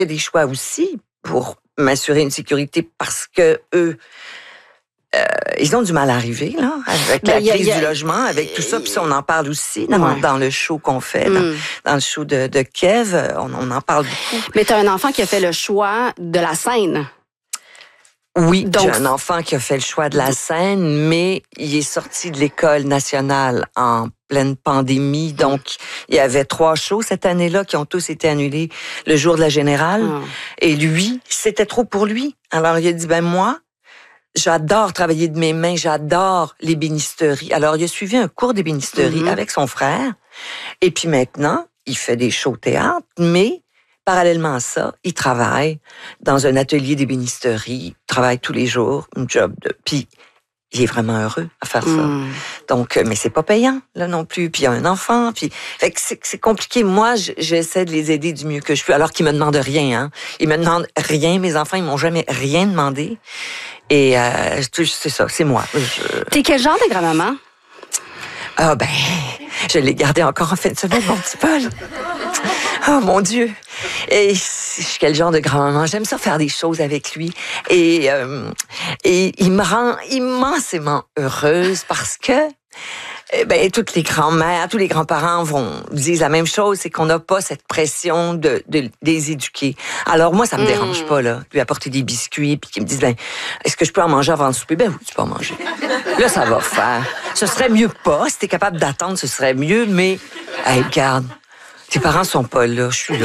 y a des choix aussi pour m'assurer une sécurité parce que eux, ils ont du mal à arriver, là, avec la crise du logement, avec tout ça. Puis ça, on en parle aussi dans le show qu'on fait, dans le show de Kev. On en parle beaucoup. Mais tu as un enfant qui a fait le choix de la scène. Oui, j'ai un enfant qui a fait le choix de la scène, mais il est sorti de l'école nationale en pleine pandémie. Donc, il y avait 3 shows cette année-là qui ont tous été annulés le jour de la Générale. Et lui, c'était trop pour lui. Alors, il a dit, moi, j'adore travailler de mes mains, j'adore l'ébénisterie. Alors, il a suivi un cours d'ébénisterie avec son frère. Et puis maintenant, il fait des shows théâtre, mais parallèlement à ça, il travaille dans un atelier d'ébénisterie, il travaille tous les jours, un job puis il est vraiment heureux à faire ça. Donc, mais c'est pas payant, là non plus. Puis il y a un enfant, puis fait que c'est compliqué. Moi, j'essaie de les aider du mieux que je peux, alors qu'ils me demandent rien, Ils me demandent rien. Mes enfants, ils m'ont jamais rien demandé. Et c'est ça, c'est moi. T'es quel genre de grand-maman? Ah je l'ai gardé encore en fin de semaine, mon petit Paul. Oh mon Dieu! Et je suis quel genre de grand-maman. J'aime ça faire des choses avec lui. Et il me rend immensément heureuse parce que toutes les grand-mères, tous les grands-parents disent la même chose, c'est qu'on n'a pas cette pression de les éduquer. Alors moi, ça me dérange pas, là, lui apporter des biscuits, puis qu'ils me disent, est-ce que je peux en manger avant le souper? Oui, tu peux en manger. Là, ça va faire. Ce serait mieux pas. Si t'es capable d'attendre, ce serait mieux, mais, regarde, tes parents sont pas là, je suis là.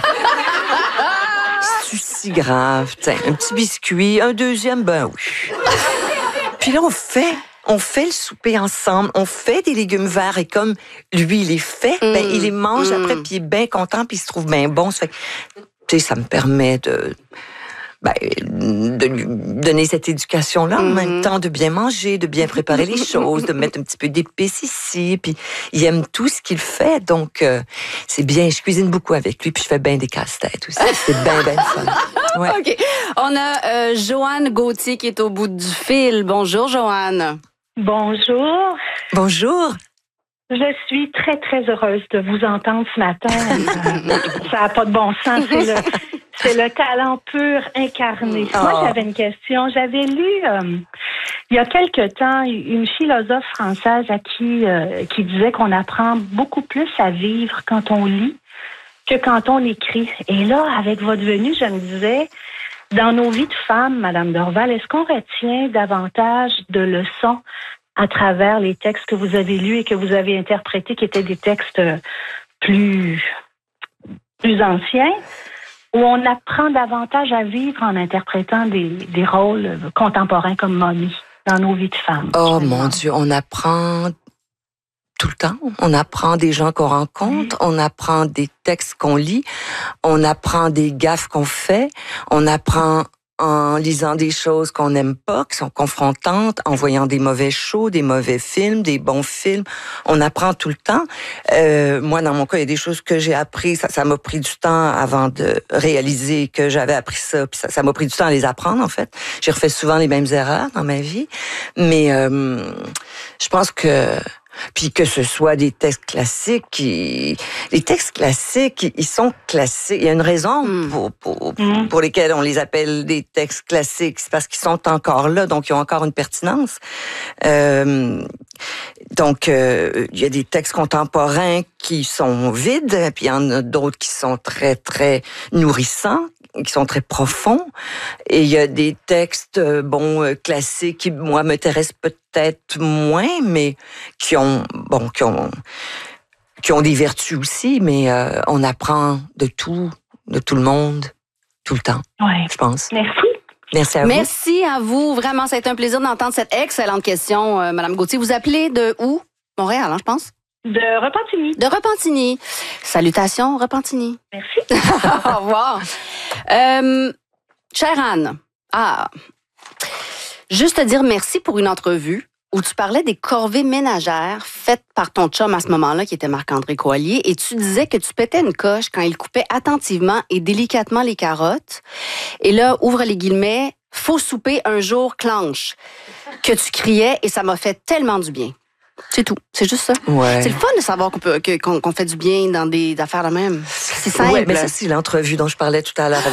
C'est si grave. Tiens, un petit biscuit, un deuxième, oui. Puis là, on fait le souper ensemble, on fait des légumes verts et comme lui, il les fait, il les mange après, puis il est bien content, puis il se trouve bien bon. Ça fait, ça me permet de lui donner cette éducation-là, en même temps de bien manger, de bien préparer les choses, de mettre un petit peu d'épices ici, puis il aime tout ce qu'il fait, donc c'est bien. Je cuisine beaucoup avec lui, puis je fais bien des casse-têtes aussi. C'est bien fun. Ouais. OK. On a Joanne Gauthier qui est au bout du fil. Bonjour, Joanne. Bonjour. Bonjour. Je suis très, très heureuse de vous entendre ce matin. Ça n'a pas de bon sens. C'est le talent pur incarné. Moi, j'avais une question. J'avais lu, il y a quelque temps, une philosophe française qui disait qu'on apprend beaucoup plus à vivre quand on lit que quand on écrit. Et là, avec votre venue, je me disais, dans nos vies de femmes, Madame Dorval, est-ce qu'on retient davantage de leçons à travers les textes que vous avez lus et que vous avez interprétés, qui étaient des textes plus anciens, où on apprend davantage à vivre en interprétant des rôles contemporains comme Mommy dans nos vies de femmes? Oh mon Dieu, on apprend tout le temps. On apprend des gens qu'on rencontre, on apprend des textes qu'on lit, on apprend des gaffes qu'on fait, on apprend en lisant des choses qu'on n'aime pas, qui sont confrontantes, en voyant des mauvais shows, des mauvais films, des bons films. On apprend tout le temps. Moi, dans mon cas, il y a des choses que j'ai appris. Ça m'a pris du temps avant de réaliser que j'avais appris ça. Puis ça m'a pris du temps à les apprendre, en fait. J'ai refait souvent les mêmes erreurs dans ma vie. Mais je pense que... Puis que ce soit des textes classiques, les textes classiques, ils sont classiques. Il y a une raison pour lesquelles on les appelle des textes classiques, c'est parce qu'ils sont encore là, donc ils ont encore une pertinence. Donc, il y a des textes contemporains qui sont vides, puis il y en a d'autres qui sont très, très nourrissants, qui sont très profonds. Et il y a des textes, classiques qui, moi, m'intéressent peut-être moins, mais qui ont des vertus aussi, mais on apprend de tout le monde, tout le temps, je pense. Merci. Merci à vous. Merci à vous. Vraiment, ça a été un plaisir d'entendre cette excellente question, Madame Gauthier. Vous appelez de où? Montréal, je pense? De Repentigny. De Repentigny. Salutations, Repentigny. Merci. Au revoir. Chère Anne, juste te dire merci pour une entrevue où tu parlais des corvées ménagères faites par ton chum à ce moment-là, qui était Marc-André Coallier, et tu disais que tu pétais une coche quand il coupait attentivement et délicatement les carottes. Et là, ouvre les guillemets, « Faut souper un jour, clenche », que tu criais, et ça m'a fait tellement du bien. C'est tout. C'est juste ça. Ouais. C'est le fun de savoir qu'on fait du bien dans des affaires de même. C'est simple. Oui, mais ça, c'est l'entrevue dont je parlais tout à l'heure.